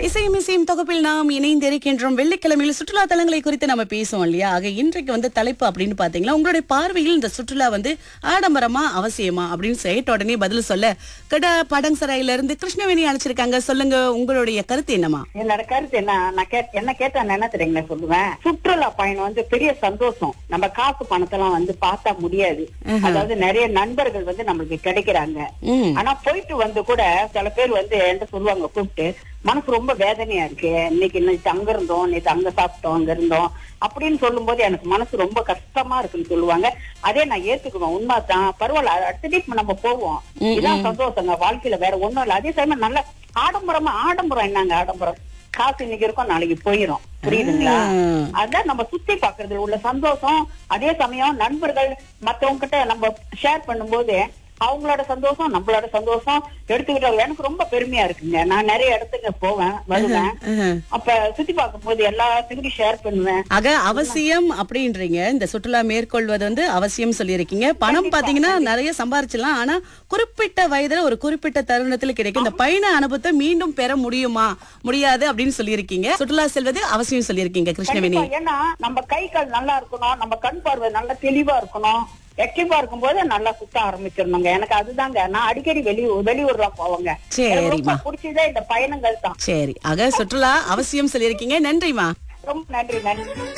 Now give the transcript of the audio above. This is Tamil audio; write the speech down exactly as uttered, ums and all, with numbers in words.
இசையும் இசையும் தொகுப்பில் நாம் இணைந்திருக்கின்றோம். வெள்ளிக்கிழமையில் சுற்றுலா தலங்களை குறித்து நம்ம பேசுவோம் இல்லையா? ஆக இன்றைக்கு வந்து தலைப்பு அப்படின்னு பாத்தீங்கன்னா, உங்களுடைய பார்வையில் இந்த சுற்றுலா வந்து ஆடம்பரமா அவசியமா அப்படின்னு கேட்ட உடனே பதில் சொல்ல கட படங்சராயில இருந்து கிருஷ்ணவேணி அழைச்சிருக்காங்க. சொல்லுங்க, உங்களுடைய கருத்து என்னமா? என்னோட கருத்து என்ன, நான் கே என்ன கேட்டா என்ன தெரியுங்களா சொல்லுவேன், சுற்றுலா பயணம் வந்து பெரிய சந்தோஷம். நம்ம காசு பணத்தெல்லாம் வந்து பார்த்தா முடியாது. அதாவது நிறைய நண்பர்கள் வந்து நம்மளுக்கு கிடைக்கிறாங்க. ஆனா போயிட்டு வந்து கூட சில பேர் வந்து என்ன சொல்லுவாங்க, கூப்பிட்டு மனசு ரொம்ப வேதனையா இருக்கு, இன்னைக்கு இன்னைக்கு அங்க இருந்தோம், நேற்று அங்க சாப்பிட்டோம், அங்க இருந்தோம் அப்படின்னு சொல்லும் போது எனக்கு மனசு ரொம்ப கஷ்டமா இருக்குன்னு சொல்லுவாங்க. அதே நான் ஏத்துக்குவேன், உண்மைதான், பரவாயில்ல, அடுத்த டீப் நம்ம போவோம், இதான் சந்தோஷங்க வாழ்க்கையில, வேற ஒண்ணும் இல்ல. அதே சமயம் நல்ல ஆடம்பரமா, ஆடம்பரம் என்னங்க ஆடம்பரம், காசு இன்னைக்கு இருக்கும் நாளைக்கு போயிரும், புரியுதுங்களா? அதான் நம்ம சுத்தி பாக்குறதுல உள்ள சந்தோஷம். அதே சமயம் நண்பர்கள் மத்தவங்க கிட்ட நம்ம ஷேர் பண்ணும்போது அவங்களோட சந்தோஷம் நம்மளோட சந்தோஷம் எடுத்துக்கிட்ட எனக்கு ரொம்ப பெருமையா இருக்குங்க. நான் நிறைய இடத்துக்கு போவேன் வருவேன், அப்ப சுத்தி பார்க்கும் போது எல்லாத்துக்கும் ஷேர் பண்ணுவேன். ஆக அவசியம் அப்படின்றீங்க, இந்த சுற்றுலா மேற்கொள்வது வந்து அவசியம் சொல்லியிருக்கீங்க. பணம் பாத்தீங்கன்னா நிறைய சம்பாரிச்சிடலாம், ஆனா குறிப்பிட்ட வயதுல ஒரு குறிப்பிட்ட தருணத்துல கிடைக்கும் இந்த பயண அனுபவத்தை மீண்டும் பெற முடியுமா, முடியாது அப்படின்னு சொல்லியிருக்கீங்க. சுற்றுலா செல்வது அவசியம் சொல்லியிருக்கீங்க கிருஷ்ணவேணி. ஏன்னா நம்ம கை கால் நல்லா இருக்கணும், நம்ம கண் பார்வை நல்லா தெளிவா இருக்கணும், ஆக்டிவா இருக்கும் போது நல்லா சுத்த ஆரம்பிச்சிடணுங்க. எனக்கு அதுதாங்க, நான் அடிக்கடி வெளி வெளியூர்லாம் போவாங்க. சரிமா, பிடிச்சதே இந்த பயணங்கள் தான். சரி, ஆக சுற்றுலா அவசியம் சொல்லியிருக்கீங்க. நன்றிமா. ரொம்ப நன்றி நன்றி.